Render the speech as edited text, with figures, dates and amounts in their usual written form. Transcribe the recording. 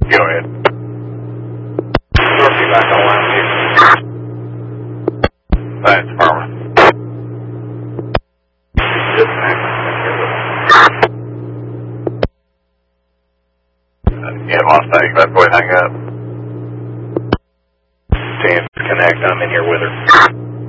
Go ahead. Sure, be back on line with you. Thanks, Farmer. Disconnect. Yeah, Mustang, that boy hang up. Team, disconnect. I'm in here with her.